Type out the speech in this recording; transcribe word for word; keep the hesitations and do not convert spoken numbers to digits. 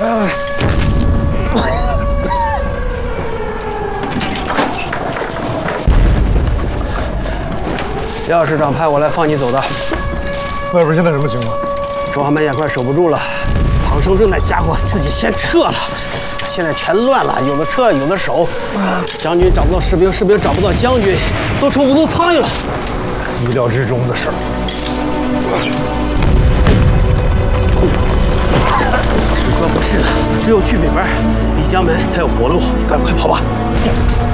廖市长派我来放你走的。 外边现在什么情况？ 庄门也快守不住了，唐生生那家伙自己先撤了，现在全乱了，有的撤，有的守。将军找不到士兵，士兵找不到将军，都成无头苍蝇了。 意料之中的事儿。 是说不是的，只有去北边，离江门才有活路。赶快跑吧！